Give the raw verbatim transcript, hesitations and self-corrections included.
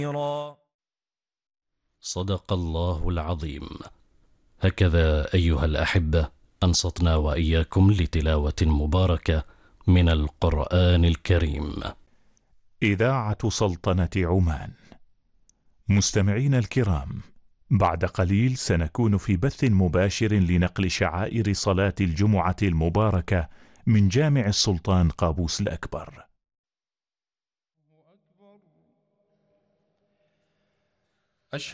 صدق الله العظيم. هكذا أيها الأحبة أنصتنا وإياكم لتلاوة مباركة من القرآن الكريم. إذاعة سلطنة عمان. مستمعين الكرام، بعد قليل سنكون في بث مباشر لنقل شعائر صلاة الجمعة المباركة من جامع السلطان قابوس الأكبر.